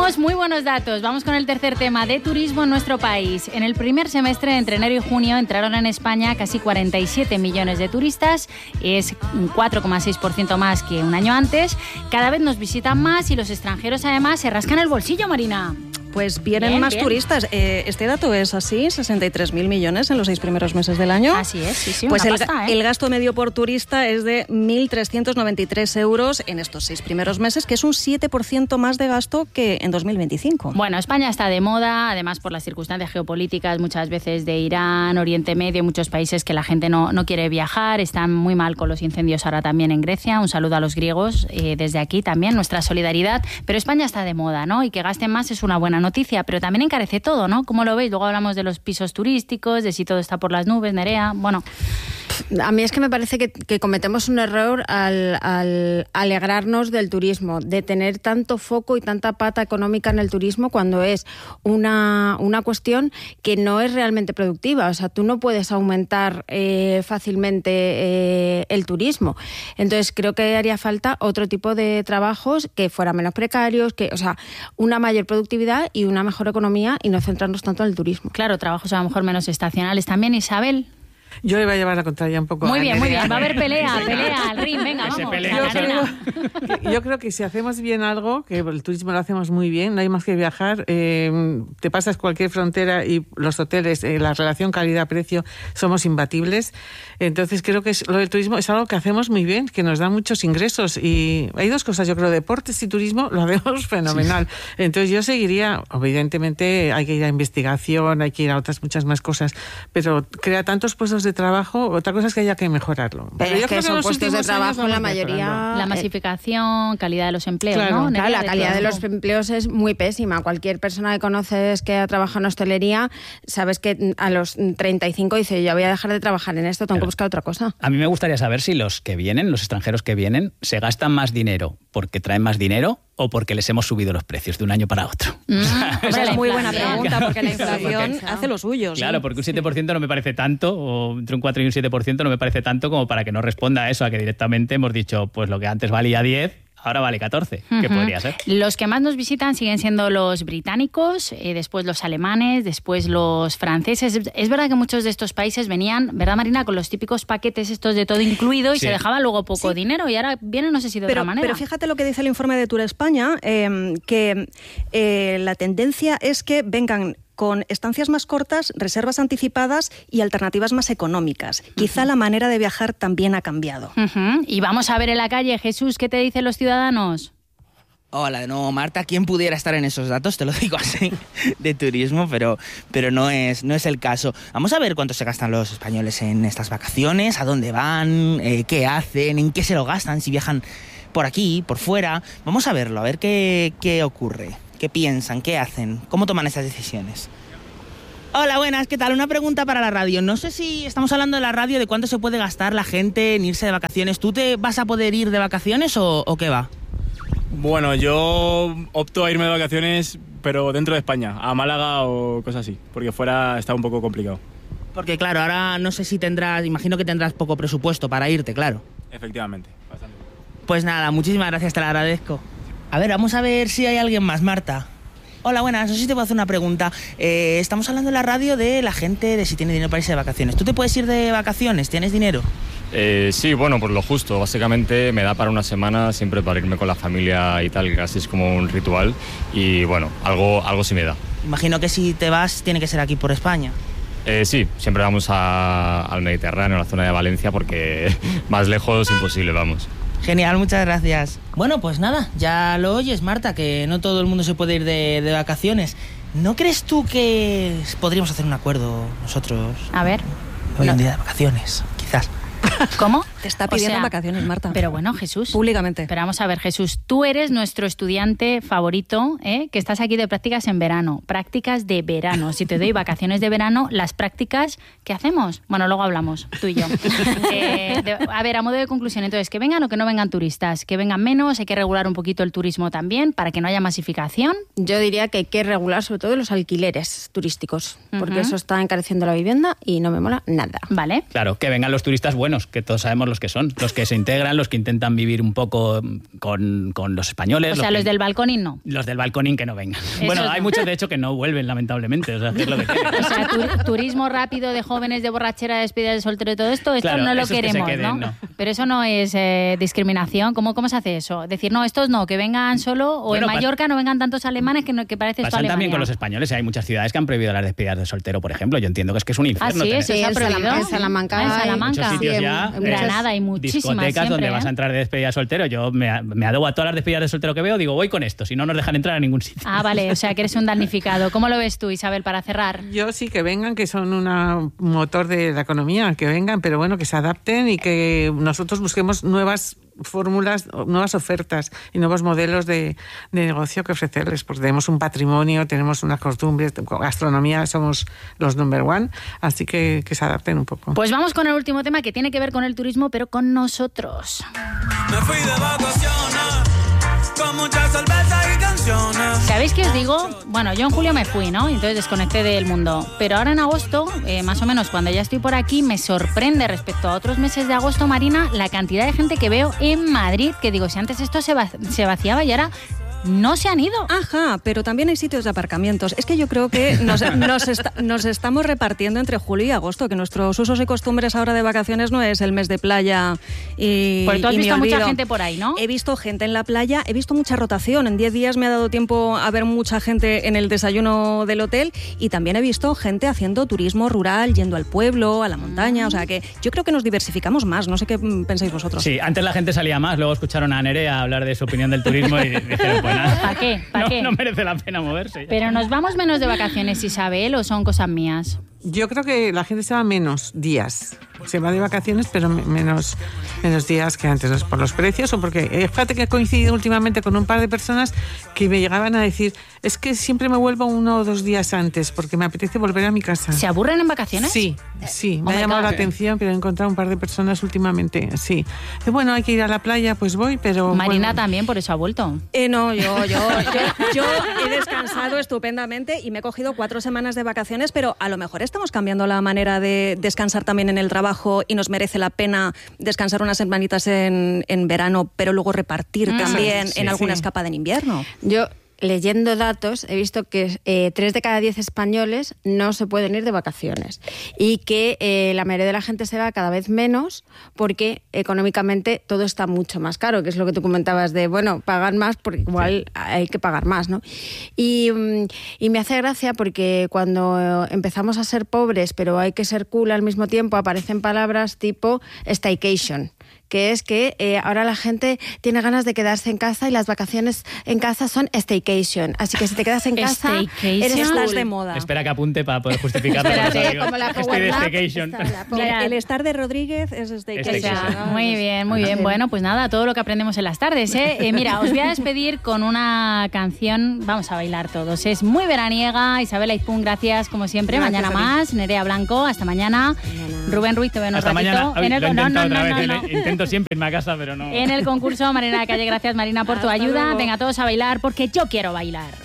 Tenemos muy buenos datos. Vamos con el tercer tema de turismo en nuestro país. En el primer semestre, entre enero y junio, entraron en España casi 47 millones de turistas. Es un 4,6% más que un año antes. Cada vez nos visitan más y los extranjeros además se rascan el bolsillo, Marina. Pues vienen más turistas. Este dato es así, 63.000 millones en los 6 primeros meses del año. Así es, sí, pues el gasto medio por turista es de 1.393 euros en estos 6 primeros meses, que es un 7% más de gasto que en 2025. Bueno, España está de moda, además por las circunstancias geopolíticas, muchas veces de Irán, Oriente Medio, muchos países que la gente no quiere viajar, están muy mal con los incendios ahora también en Grecia. Un saludo a los griegos, desde aquí también, nuestra solidaridad. Pero España está de moda, ¿no? Y que gasten más es una buena noticia, pero también encarece todo, ¿no? ¿Cómo lo veis? Luego hablamos de los pisos turísticos, de si todo está por las nubes, Nerea. Bueno, a mí es que me parece que cometemos un error al alegrarnos del turismo, de tener tanto foco y tanta pata económica en el turismo cuando es una cuestión que no es realmente productiva. O sea, tú no puedes aumentar fácilmente el turismo. Entonces, creo que haría falta otro tipo de trabajos que fueran menos precarios, o sea, una mayor productividad y una mejor economía y no centrarnos tanto en el turismo. Claro, trabajos a lo mejor menos estacionales también, Isabel. Yo iba a llevar la contraria un poco. Muy bien. Va a haber pelea al ring. Venga, vamos. Yo creo que si hacemos bien algo, que el turismo lo hacemos muy bien, no hay más que viajar, te pasas cualquier frontera y los hoteles, la relación calidad-precio, somos imbatibles. Entonces creo que lo del turismo es algo que hacemos muy bien, que nos da muchos ingresos. Y hay dos cosas, yo creo, deportes y turismo lo hacemos fenomenal. Sí. Entonces yo seguiría, evidentemente hay que ir a investigación, hay que ir a otras muchas más cosas, pero crea tantos puestos de trabajo, otra cosa es que haya que mejorarlo. Pero es que son puestos de trabajo la mayoría. La masificación, calidad de los empleos, claro, ¿no? Claro, la calidad de los empleos es muy pésima. Cualquier persona que conoces que ha trabajado en hostelería, sabes que a los 35 dice, yo voy a dejar de trabajar en esto, tengo que buscar otra cosa. A mí me gustaría saber si los extranjeros que vienen, se gastan más dinero porque traen más dinero o porque les hemos subido los precios de un año para otro. Esa es muy buena pregunta, porque la inflación hace lo suyo. Claro, porque un 7% no me parece tanto, o entre un 4 y un 7% no me parece tanto como para que no responda a eso, a que directamente hemos dicho, pues lo que antes valía 10... ahora vale 14, que podría ser. Los que más nos visitan siguen siendo los británicos, después los alemanes, después los franceses. Es verdad que muchos de estos países venían, ¿verdad, Marina?, con los típicos paquetes estos de todo incluido y se dejaba luego poco dinero y ahora vienen, no sé si de otra manera. Pero fíjate lo que dice el informe de Tour España, que la tendencia es que vengan con estancias más cortas, reservas anticipadas y alternativas más económicas. Quizá la manera de viajar también ha cambiado. Y vamos a ver en la calle, Jesús, ¿qué te dicen los ciudadanos? Hola de nuevo, Marta. ¿Quién pudiera estar en esos datos? Te lo digo así, de turismo, pero no es el caso. Vamos a ver cuánto se gastan los españoles en estas vacaciones, a dónde van, qué hacen, en qué se lo gastan, si viajan por aquí, por fuera. Vamos a verlo, a ver qué ocurre. ¿Qué piensan? ¿Qué hacen? ¿Cómo toman esas decisiones? Hola, buenas, ¿qué tal? Una pregunta para la radio. No sé si estamos hablando de la radio, de cuánto se puede gastar la gente en irse de vacaciones. ¿Tú te vas a poder ir de vacaciones o qué va? Bueno, yo opto a irme de vacaciones, pero dentro de España, a Málaga o cosas así, porque fuera está un poco complicado. Porque claro, ahora no sé si imagino que tendrás poco presupuesto para irte, claro. Efectivamente, bastante. Pues nada, muchísimas gracias, te lo agradezco. A ver, vamos a ver si hay alguien más, Marta. Hola, buenas, no sé si te puedo hacer una pregunta. Estamos hablando en la radio de la gente, de si tiene dinero para irse de vacaciones. ¿Tú te puedes ir de vacaciones? ¿Tienes dinero? Sí, bueno, por lo justo. Básicamente me da para una semana, siempre para irme con la familia y tal, casi es como un ritual. Y bueno, algo sí me da. Imagino que si te vas, tiene que ser aquí por España. Sí, siempre vamos al Mediterráneo, a la zona de Valencia, porque más lejos imposible, vamos. Genial, muchas gracias. Bueno, pues nada, ya lo oyes, Marta, que no todo el mundo se puede ir de vacaciones. ¿No crees tú que podríamos hacer un acuerdo nosotros? A ver. Hoy un día de vacaciones, quizás. ¿Cómo? Te está pidiendo vacaciones, Marta. Pero bueno, Jesús. Públicamente. Pero vamos a ver, Jesús, tú eres nuestro estudiante favorito, que estás aquí de prácticas en verano. Prácticas de verano. Si te doy vacaciones de verano, las prácticas, ¿qué hacemos? Bueno, luego hablamos, tú y yo. A ver, a modo de conclusión, entonces, que vengan o que no vengan turistas. Que vengan menos, hay que regular un poquito el turismo también, para que no haya masificación. Yo diría que hay que regular sobre todo los alquileres turísticos, porque eso está encareciendo la vivienda y no me mola nada. Vale. Claro, que vengan los turistas buenos, que todos sabemos los que son, los que se integran, los que intentan vivir un poco con los españoles. O sea, los del balconing no. Los del balconing que no vengan. Eso Bueno, no. hay muchos de hecho que no vuelven, lamentablemente. O sea, es lo que tiene. O sea, turismo rápido de jóvenes, de borrachera, de despedida de soltero y todo esto, esto Claro, no lo esos que se queremos, queden, ¿no? no. Pero eso no es discriminación. ¿Cómo se hace eso? Decir, no, estos no, que vengan solo, o Bueno, en Mallorca no vengan tantos alemanes que parece esto Pasan Alemania. también con los españoles. Hay muchas ciudades que han prohibido las despedidas de soltero, por ejemplo. Yo entiendo que es un infierno. Ah, sí, tener- eso se ha en prohibido. en Salamanca. Ah, en hay Salamanca. muchos sitios Sí, ya, en Granada hay muchísimas discotecas siempre, donde ¿eh? vas a entrar de despedida de soltero. Yo me adeudo a todas las despedidas de soltero que veo, digo, voy con esto, si no nos dejan entrar a ningún sitio. Ah, vale, o sea que eres un damnificado. ¿Cómo lo ves tú, Isabel, para cerrar? Yo sí, que vengan, que son un motor de la economía, que vengan, pero bueno, que se adapten y que nosotros busquemos nuevas fórmulas, nuevas ofertas y nuevos modelos de negocio que ofrecerles, porque tenemos un patrimonio, tenemos unas costumbres, gastronomía, somos los number one, así que se adapten un poco. Pues vamos con el último tema que tiene que ver con el turismo, pero con nosotros. Me fui de vacaciones con mucha cerveza y canciones. ¿Sabéis qué os digo? Bueno, yo en julio me fui, ¿no? Entonces desconecté del mundo. Pero ahora en agosto, más o menos cuando ya estoy por aquí, me sorprende respecto a otros meses de agosto, Marina, la cantidad de gente que veo en Madrid, que digo, si antes esto se vaciaba y ahora no se han ido. Ajá, pero también hay sitios de aparcamientos. Es que yo creo que nos estamos repartiendo entre julio y agosto, que nuestros usos y costumbres ahora de vacaciones no es el mes de playa y Porque tú has y visto me mucha olvido. gente por ahí, ¿no? He visto gente en la playa, he visto mucha rotación. En 10 días me ha dado tiempo a ver mucha gente en el desayuno del hotel y también he visto gente haciendo turismo rural, yendo al pueblo, a la montaña. O sea que yo creo que nos diversificamos más. No sé qué pensáis vosotros. Sí, antes la gente salía más, luego escucharon a Nerea hablar de su opinión del turismo y dijeron, pues nada, ¿Para qué? ¿Para qué? no merece la pena moverse. Pero nos vamos menos de vacaciones, Isabel, ¿o son cosas mías? Yo creo que la gente se va menos días. Se va de vacaciones, pero menos días que antes. ¿Por los precios o porque? Fíjate que he coincidido últimamente con un par de personas que me llegaban a decir, es que siempre me vuelvo 1 o 2 días antes porque me apetece volver a mi casa. ¿Se aburren en vacaciones? Sí, Oh me ha my llamado God. la atención, pero he encontrado un par de personas últimamente, sí. Bueno, hay que ir a la playa, pues voy, pero... Marina bueno. también, por eso ha vuelto. No, yo he descansado estupendamente y me he cogido 4 semanas de vacaciones, pero a lo mejor estamos cambiando la manera de descansar también en el trabajo y nos merece la pena descansar unas semanitas en verano, pero luego repartir también sí, en alguna sí. escapada en invierno. Yo, leyendo datos, he visto que 3 de cada 10 españoles no se pueden ir de vacaciones y que la mayoría de la gente se va cada vez menos porque económicamente todo está mucho más caro, que es lo que tú comentabas de, bueno, pagar más porque igual hay que pagar más, ¿no? Y me hace gracia porque cuando empezamos a ser pobres pero hay que ser cool al mismo tiempo, aparecen palabras tipo staycation, que es que ahora la gente tiene ganas de quedarse en casa y las vacaciones en casa son staycation. Así que si te quedas en casa, Staycation. eres Estás cool. de moda. Espera que apunte para poder justificarlo. Espérate, Digo, como la estoy Power de Nap, staycation. está la Power- El estar de Rodríguez es O staycation. sea, muy bien, muy bien. Bueno, pues nada, todo lo que aprendemos en las tardes, ¿eh? Mira, os voy a despedir con una canción, vamos a bailar todos. Es muy veraniega. Isabel Aizpún, gracias como siempre. Gracias Mañana a ti. más. Nerea Blanco, hasta mañana. Rubén Ruiz, te veo en un Hasta ratito. mañana. Ay, En el, lo he no, intentado no, otra no, vez. no, no. Intento siempre irme a casa, pero no. En el concurso, Marina de la Calle, gracias Marina por tu Hasta ayuda. luego. Venga todos a bailar porque yo quiero bailar.